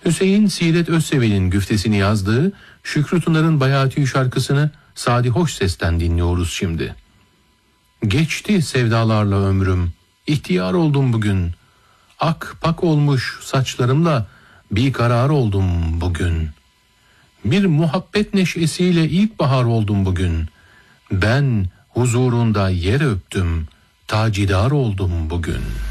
Hüseyin Siidet Özseven'in güftesini yazdığı Şükrü Tunar'ın Bayati şarkısını Sadi Hoşses'ten dinliyoruz şimdi. Geçti sevdalarla ömrüm, ihtiyar oldum bugün. Ak pak olmuş saçlarımla bir karar oldum bugün. Bir muhabbet neşesiyle ilkbahar oldum bugün. Ben huzurunda yer öptüm, tacidar oldum bugün.